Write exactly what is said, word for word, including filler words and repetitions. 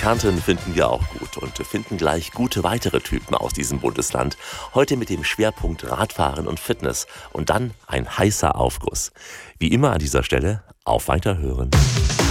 Kärnten finden wir auch gut und finden gleich gute weitere Typen aus diesem Bundesland. Heute mit dem Schwerpunkt Radfahren und Fitness und dann ein heißer Aufguss. Wie immer an dieser Stelle, auf Weiterhören.